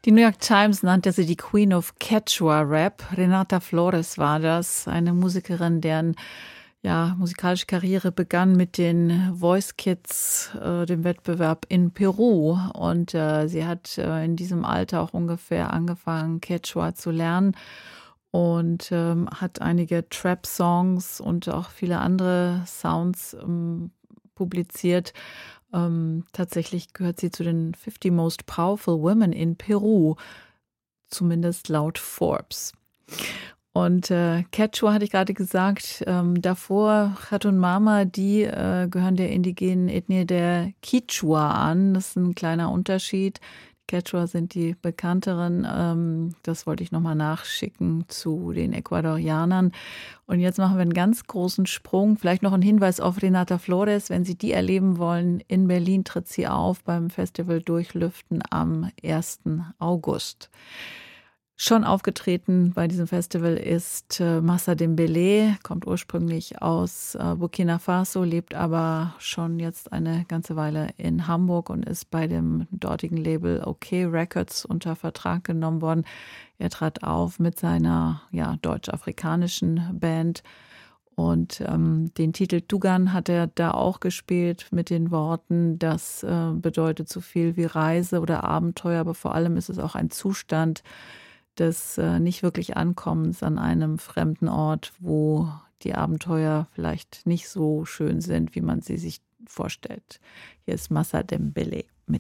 Die New York Times nannte sie die Queen of Quechua Rap. Renata Flores war das, eine Musikerin, deren musikalische Karriere begann mit den Voice Kids, dem Wettbewerb in Peru. Und sie hat in diesem Alter auch ungefähr angefangen, Quechua zu lernen und hat einige Trap-Songs und auch viele andere Sounds publiziert. Tatsächlich gehört sie zu den 50 Most Powerful Women in Peru, zumindest laut Forbes. Und Quechua hatte ich gerade gesagt, davor Chatun Mama, die gehören der indigenen Ethnie der Quichua an. Das ist ein kleiner Unterschied. Quechua sind die bekannteren. Das wollte ich nochmal nachschicken zu den Ecuadorianern. Und jetzt machen wir einen ganz großen Sprung. Vielleicht noch ein Hinweis auf Renata Flores. Wenn Sie die erleben wollen, in Berlin tritt sie auf beim Festival Durchlüften am 1. August. Schon aufgetreten bei diesem Festival ist Massa Dembélé, kommt ursprünglich aus Burkina Faso, lebt aber schon jetzt eine ganze Weile in Hamburg und ist bei dem dortigen Label OK Records unter Vertrag genommen worden. Er trat auf mit seiner deutsch-afrikanischen Band und den Titel Tugan hat er da auch gespielt mit den Worten, das bedeutet so viel wie Reise oder Abenteuer, aber vor allem ist es auch ein Zustand des nicht wirklich Ankommens an einem fremden Ort, wo die Abenteuer vielleicht nicht so schön sind, wie man sie sich vorstellt. Hier ist Massa Dembélé.